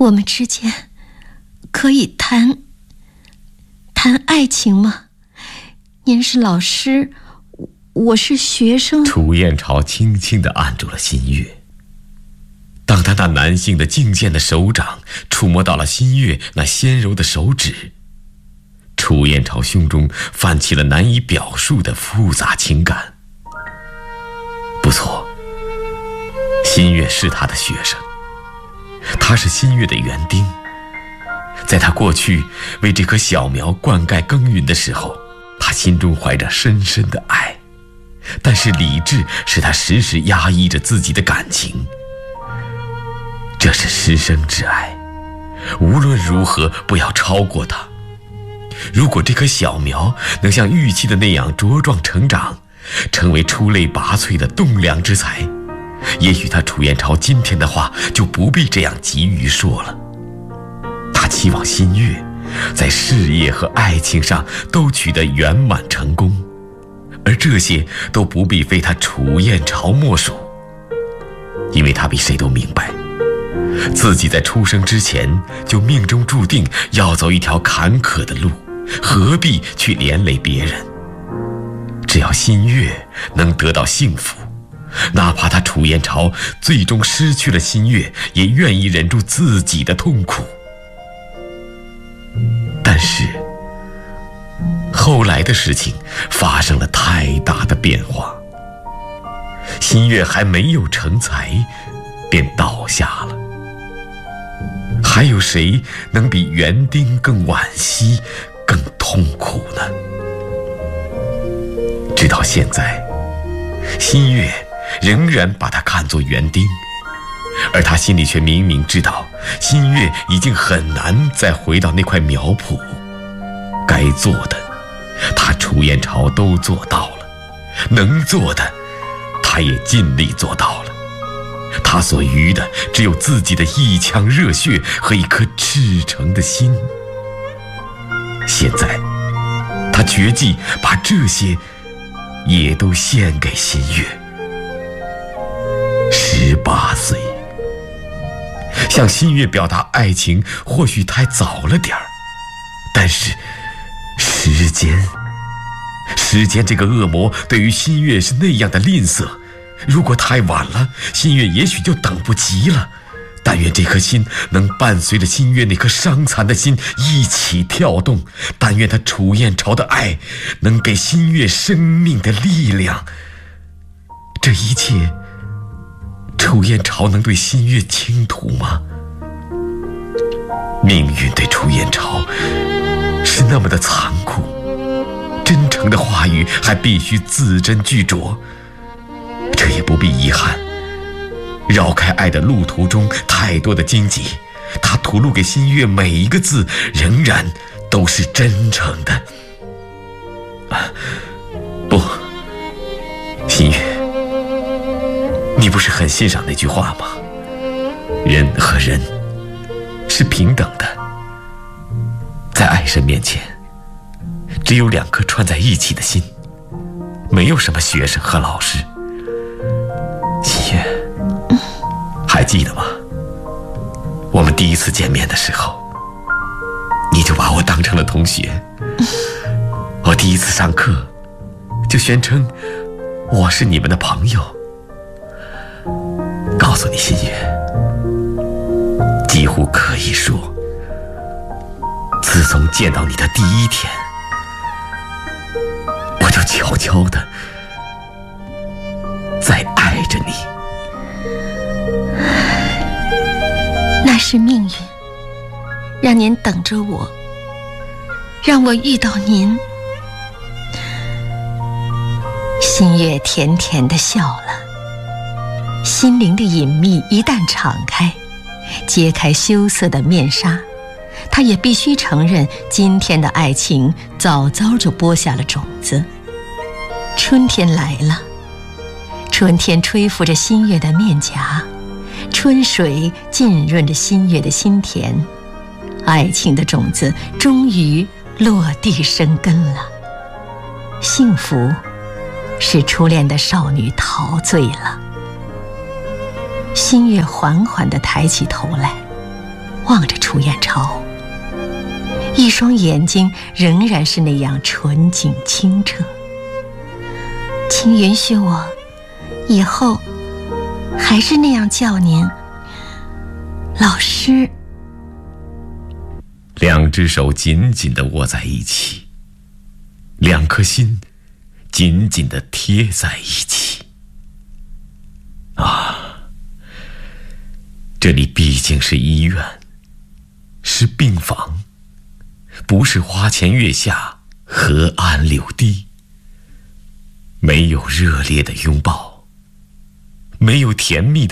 我们之间可以谈爱情吗？您是老师，我是学生。 楚燕朝轻轻地按住了新月。当他那男性的敬健的手掌触摸到了新月那纤柔的手指，楚燕朝胸中泛起了难以表述的复杂情感。不错，新月是他的学生，他是新月的园丁。在他过去为这棵小苗灌溉耕耘的时候，他心中怀着深深的爱，但是理智使他时时压抑着自己的感情。这是师生之爱，无论如何不要超过它。如果这棵小苗能像预期的那样茁壮成长，成为出类拔萃的栋梁之才，也许他楚燕朝今天的话就不必这样急于说了。他期望新月在事业和爱情上都取得圆满成功，而这些都不必非他楚燕朝莫属，因为他比谁都明白，自己在出生之前就命中注定要走一条坎坷的路，何必去连累别人？只要新月能得到幸福，哪怕他楚燕朝最终失去了新月，也愿意忍住自己的痛苦。但是后来的事情发生了太大的变化，新月还没有成才便倒下了。还有谁能比园丁更惋惜更痛苦呢？直到现在，新月仍然把他看作园丁，而他心里却明明知道，新月已经很难再回到那块苗圃。该做的他楚燕朝都做到了，能做的他也尽力做到了。他所余的只有自己的一腔热血和一颗赤诚的心。现在他决计把这些也都献给新月。18岁，向新月表达爱情或许太早了点儿，但是时间这个恶魔对于新月是那样的吝啬，如果太晚了，新月也许就等不及了。但愿这颗心能伴随着新月那颗伤残的心一起跳动，但愿他楚燕朝的爱能给新月生命的力量。这一切，楚燕朝能对新月倾吐吗？命运对楚燕朝是那么的残酷，真诚的话语还必须字斟句酌。这也不必遗憾，绕开爱的路途中太多的荆棘，他吐露给新月每一个字仍然都是真诚的。不，新月，你不是很欣赏那句话吗？人和人是平等的，在爱神面前，只有两颗串在一起的心，没有什么学生和老师。新月，还记得吗？我们第一次见面的时候，你就把我当成了同学。我第一次上课，就宣称我是你们的朋友。告诉你，新月，几乎可以说，自从见到你的第一天，我就悄悄地在爱着你。 那是命运，让您等着我，让我遇到您。新月甜甜地笑了，心灵的隐秘一旦敞开，揭开羞涩的面纱，他也必须承认，今天的爱情早早就播下了种子。春天来了，春天吹拂着新月的面颊，春水浸润着新月的心田，爱情的种子终于落地生根了。幸福使初恋的少女陶醉了。新月缓缓地抬起头来， 望着楚燕朝，一双眼睛仍然是那样纯净清澈。请允许我以后还是那样叫您老师。 两只手紧紧地握在一起，两颗心紧紧地贴在一起。啊，这里毕竟是医院，是病房，不是花前月下，河岸柳堤。没有热烈的拥抱，没有甜蜜的